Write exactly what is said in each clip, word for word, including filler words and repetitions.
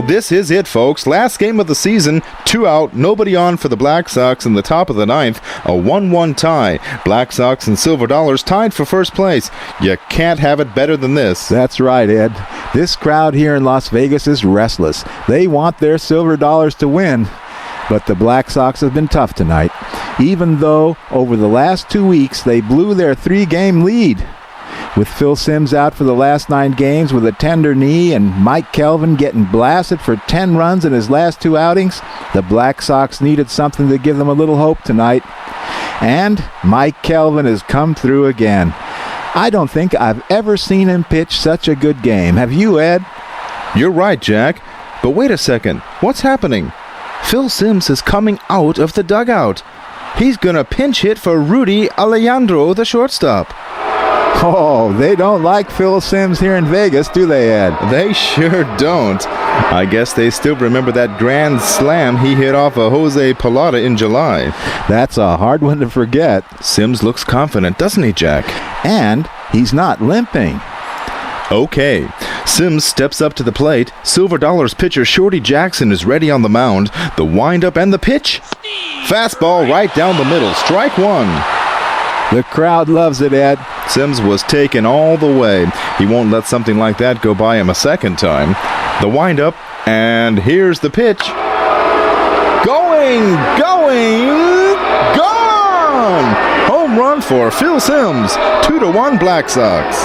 this is it, folks. Last game of the season, two out, nobody on for the Black Sox in the top of the ninth, a one one tie. Black Sox and Silver Dollars tied for first place. You can't have it better than this. That's right, Ed. This crowd here in Las Vegas is restless. They want their Silver Dollars to win. But the Black Sox have been tough tonight, even though over the last two weeks they blew their three-game lead. With Phil Simms out for the last nine games with a tender knee and Mike Kelvin getting blasted for ten runs in his last two outings, the Black Sox needed something to give them a little hope tonight. And Mike Kelvin has come through again. I don't think I've ever seen him pitch such a good game. Have you, Ed? You're right, Jack. But wait a second. What's happening? Phil Simms is coming out of the dugout. He's going to pinch hit for Rudy Alejandro, the shortstop. Oh, they don't like Phil Simms here in Vegas, do they, Ed? They sure don't. I guess they still remember that grand slam he hit off of Jose Pilata in July. That's a hard one to forget. Simms looks confident, doesn't he, Jack? And he's not limping. Okay. Simms steps up to the plate. Silver Dollars pitcher Shorty Jackson is ready on the mound. The windup and the pitch. Fastball right down the middle. Strike one. The crowd loves it, Ed. Simms was taken all the way. He won't let something like that go by him a second time. The windup, and here's the pitch. Going, going, gone! Home run for Phil Simms. Two to one Black Sox.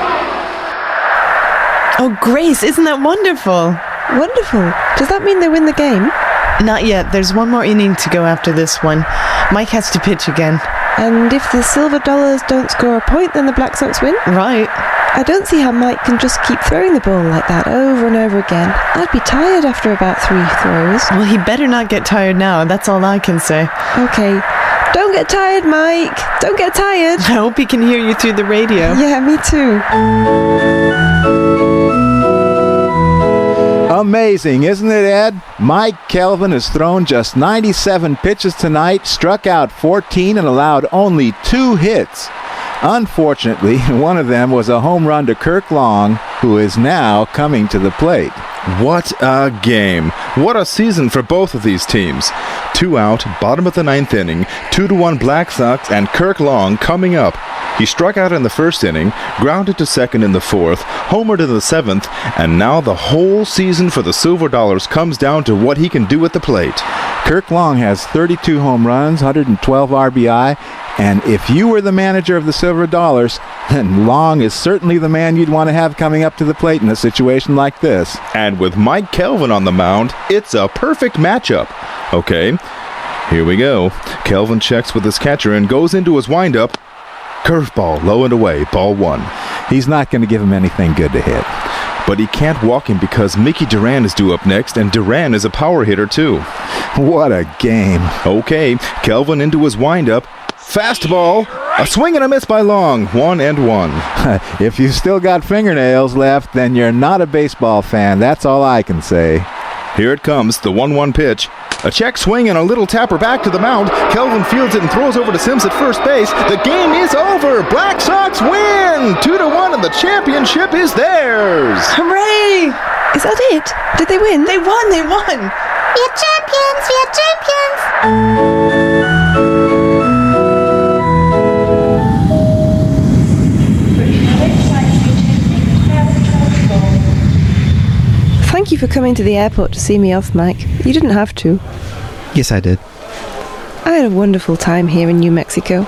Oh, Grace, isn't that wonderful? Wonderful. Does that mean they win the game? Not yet. There's one more inning to go after this one. Mike has to pitch again. And if the Silver Dollars don't score a point, then the Black Sox win? Right. I don't see how Mike can just keep throwing the ball like that over and over again. I'd be tired after about three throws. Well, he better not get tired now. That's all I can say. Okay. Don't get tired, Mike. Don't get tired. I hope he can hear you through the radio. Yeah, me too. Amazing, isn't it, Ed? Mike Kelvin has thrown just ninety-seven pitches tonight, struck out fourteen, and allowed only two hits. Unfortunately, one of them was a home run to Kirk Long, who is now coming to the plate. What a game. What a season for both of these teams. Two out, bottom of the ninth inning, two to one Black Sox, and Kirk Long coming up. He struck out in the first inning, grounded to second in the fourth, homered in the seventh, and now the whole season for the Silver Dollars comes down to what he can do at the plate. Kirk Long has thirty-two home runs, one hundred twelve R B I, and if you were the manager of the Silver Dollars, then Long is certainly the man you'd want to have coming up to the plate in a situation like this. And with Mike Kelvin on the mound, it's a perfect matchup. Okay, here we go. Kelvin checks with his catcher and goes into his windup. Curveball, low and away, ball one. He's not going to give him anything good to hit. But he can't walk him because Mickey Duran is due up next, and Duran is a power hitter too. What a game. Okay, Kelvin into his windup. Fastball, a swing and a miss by Long, one and one. If you've still got fingernails left, then you're not a baseball fan. That's all I can say. Here it comes, the one one pitch. A check swing and a little tapper back to the mound. Kelvin fields it and throws over to Simms at first base. The game is over. Black Sox win! Two to one, and the championship is theirs. Hooray! Is that it? Did they win? They won! They won! We are champions! We are champions! Thank you for coming to the airport to see me off, Mike. You didn't have to. Yes, I did. I had a wonderful time here in New Mexico.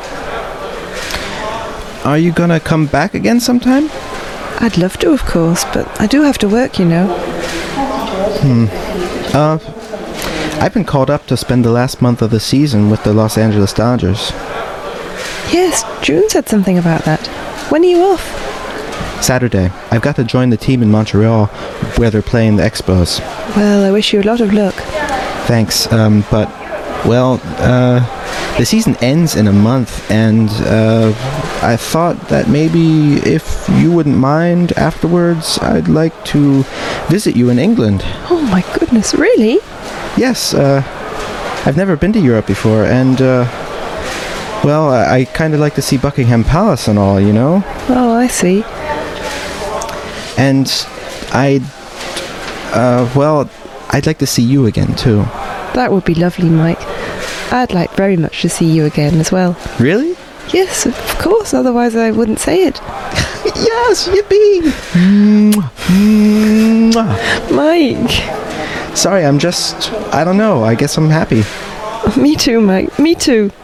Are you gonna come back again sometime? I'd love to, of course, but I do have to work, you know. Hmm. Uh, I've been called up to spend the last month of the season with the Los Angeles Dodgers. Yes, June said something about that. When are you off? Saturday. I've got to join the team in Montreal where they're playing the Expos. Well, I wish you a lot of luck. Thanks, um, but, well, uh, the season ends in a month, and, uh, I thought that maybe if you wouldn't mind afterwards, I'd like to visit you in England. Oh my goodness, really? Yes, uh, I've never been to Europe before, and, uh, well, I, I kind of like to see Buckingham Palace and all, you know? Oh, I see. And I'd, Uh, well, I'd like to see you again, too. That would be lovely, Mike. I'd like very much to see you again as well. Really? Yes, of course, otherwise I wouldn't say it. Yes, yippee! Mike. Sorry, I'm just, I don't know, I guess I'm happy. Me too, Mike. Me too.